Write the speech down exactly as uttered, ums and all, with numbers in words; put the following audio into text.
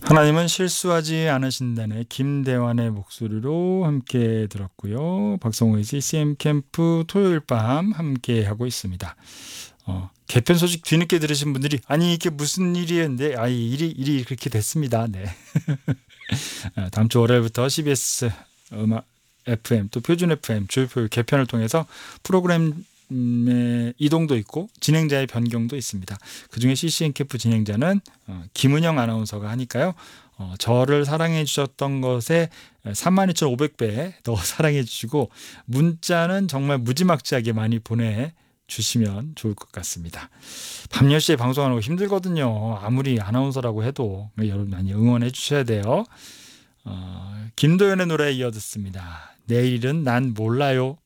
하나님은 실수하지 않으신다네 김대환의 목소리로 함께 들었고요. 박성호의 씨씨엠 캠프 토요일 밤 함께 하고 있습니다. 어, 개편 소식 뒤늦게 들으신 분들이 아니 이게 무슨 일이었는데 아 일이 일이 그렇게 됐습니다. 네. 다음 주 월요일부터 씨비에스 음악 에프엠 또 표준 에프엠 주요표 개편을 통해서 프로그램의 이동도 있고 진행자의 변경도 있습니다. 그중에 씨씨엠 캠프 진행자는 김은영 아나운서가 하니까요. 어, 저를 사랑해 주셨던 것에 삼만 이천오백 배 더 사랑해 주시고 문자는 정말 무지막지하게 많이 보내주시면 좋을 것 같습니다. 밤 열 시에 방송하는 거 힘들거든요. 아무리 아나운서라고 해도 여러분 많이 응원해 주셔야 돼요. 어, 김도연의 노래 이어 듣습니다. 내일은 난 몰라요.